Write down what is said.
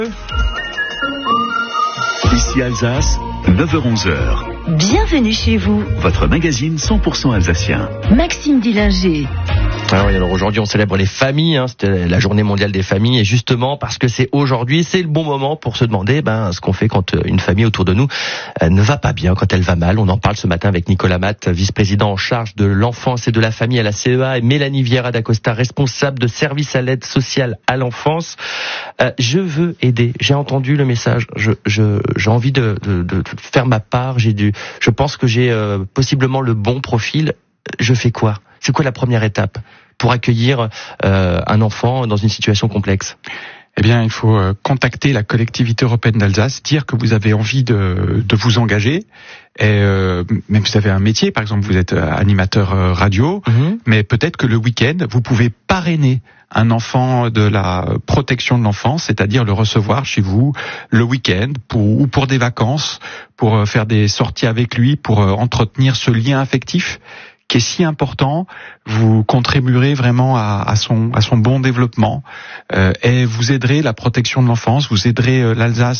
Ici Alsace, 9h-11h. Bienvenue chez vous. Votre magazine 100% alsacien. Maxime Dillinger. Alors aujourd'hui on célèbre les familles, c'était la journée mondiale des familles, et justement parce que c'est aujourd'hui, c'est le bon moment pour se demander ce qu'on fait quand une famille autour de nous ne va pas bien, quand elle va mal. On en parle ce matin avec Nicolas Matt, vice-président en charge de l'enfance et de la famille à la CEA, et Mélanie Vieira d'Acosta, responsable de service à l'aide sociale à l'enfance. Je veux aider, j'ai entendu le message, j'ai envie de faire ma part, je pense que j'ai possiblement le bon profil. Je fais quoi ? C'est quoi la première étape pour accueillir un enfant dans une situation complexe ? Eh bien, il faut contacter la collectivité européenne d'Alsace, dire que vous avez envie de vous engager. Et même si vous avez un métier, par exemple, vous êtes animateur radio, mais peut-être que le week-end, vous pouvez parrainer un enfant de la protection de l'enfance, c'est-à-dire le recevoir chez vous le week-end ou pour des vacances, pour faire des sorties avec lui, pour entretenir ce lien affectif qui est si important. Vous contribuerez vraiment à son bon développement et vous aiderez la protection de l'enfance, vous aiderez l'Alsace